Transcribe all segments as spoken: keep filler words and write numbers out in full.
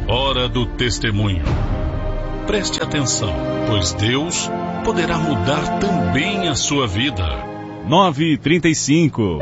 Hora do testemunho. Preste atenção, pois Deus poderá mudar também a sua vida. nove e trinta e cinco.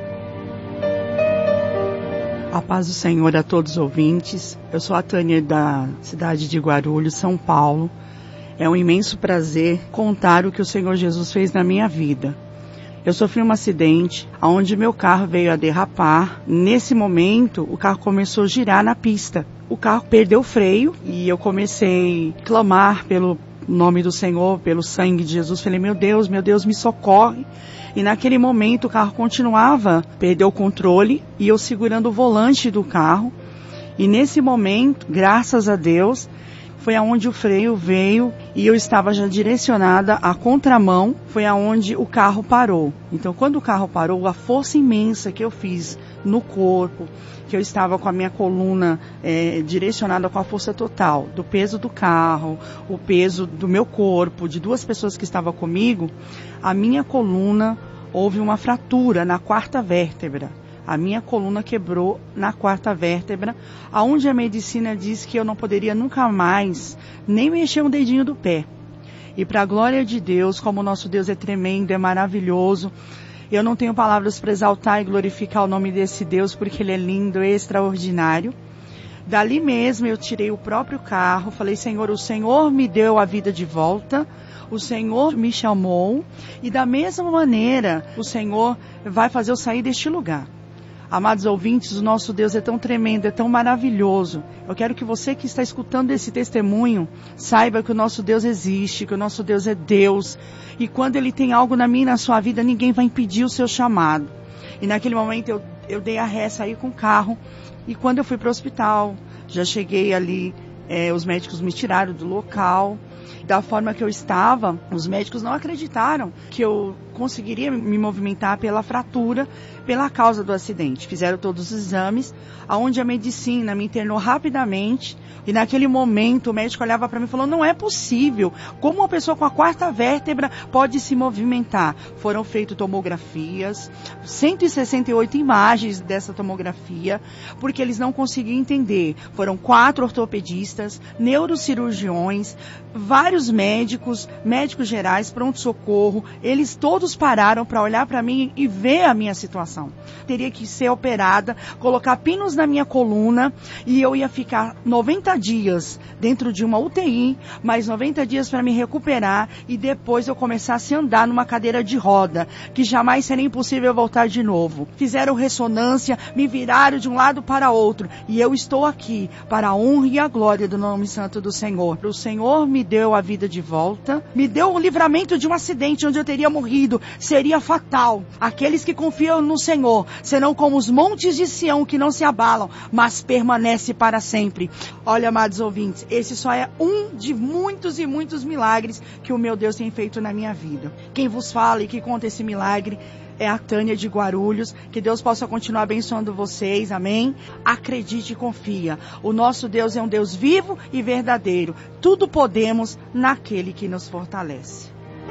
A paz do Senhor a todos os ouvintes. Eu sou a Tânia da cidade de Guarulhos, São Paulo. É um imenso prazer contar o que o Senhor Jesus fez na minha vida. Eu sofri um acidente onde meu carro veio a derrapar. Nesse momento, o carro começou a girar na pista. O carro perdeu o freio e eu comecei a clamar pelo nome do Senhor, pelo sangue de Jesus. Falei, meu Deus, meu Deus, me socorre. E naquele momento o carro continuava, perdeu o controle e eu segurando o volante do carro. E nesse momento, graças a Deus, foi aonde o freio veio e eu estava já direcionada à contramão, foi aonde o carro parou. Então, quando o carro parou, a força imensa que eu fiz no corpo, que eu estava com a minha coluna é, direcionada com a força total, do peso do carro, o peso do meu corpo, de duas pessoas que estavam comigo, a minha coluna houve uma fratura na quarta vértebra. A minha coluna quebrou na quarta vértebra, aonde a medicina diz que eu não poderia nunca mais nem mexer um dedinho do pé. E para a glória de Deus, como o nosso Deus é tremendo, é maravilhoso, eu não tenho palavras para exaltar e glorificar o nome desse Deus, porque Ele é lindo, é extraordinário. Dali mesmo eu tirei o próprio carro, falei, Senhor, o Senhor me deu a vida de volta, o Senhor me chamou, e da mesma maneira o Senhor vai fazer eu sair deste lugar. Amados ouvintes, o nosso Deus é tão tremendo, é tão maravilhoso. Eu quero que você que está escutando esse testemunho, saiba que o nosso Deus existe, que o nosso Deus é Deus. E quando Ele tem algo na minha e na sua vida, ninguém vai impedir o seu chamado. E naquele momento eu, eu dei a ré, saí com o carro. E quando eu fui para o hospital, já cheguei ali, é, os médicos me tiraram do local. Da forma que eu estava, os médicos não acreditaram que eu conseguiria me movimentar pela fratura, pela causa do acidente. Fizeram todos os exames, aonde a medicina me internou rapidamente. E naquele momento o médico olhava para mim e falou, não é possível, como uma pessoa com a quarta vértebra pode se movimentar? Foram feitas tomografias, cento e sessenta e oito imagens dessa tomografia, porque eles não conseguiam entender. Foram quatro ortopedistas, neurocirurgiões, vários médicos, médicos gerais, pronto-socorro, eles todos pararam para olhar para mim e ver a minha situação. Teria que ser operada, colocar pinos na minha coluna e eu ia ficar noventa dias dentro de uma U T I, mais noventa dias para me recuperar e depois eu começasse a andar numa cadeira de roda, que jamais seria impossível voltar de novo. Fizeram ressonância, me viraram de um lado para outro e eu estou aqui para a honra e a glória do nome santo do Senhor. O Senhor me deu a vida de volta, me deu o livramento de um acidente onde eu teria morrido, seria fatal. Aqueles que confiam no Senhor serão como os montes de Sião que não se abalam, mas permanece para sempre. Olha, amados ouvintes, esse só é um de muitos e muitos milagres que o meu Deus tem feito na minha vida. Quem vos fala e que conta esse milagre é a Tânia de Guarulhos. Que Deus possa continuar abençoando vocês, amém? Acredite e confia. O nosso Deus é um Deus vivo e verdadeiro. Tudo podemos naquele que nos fortalece.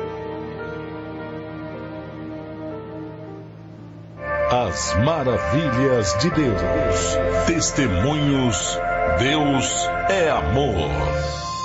As maravilhas de Deus. Testemunhos. Deus é amor.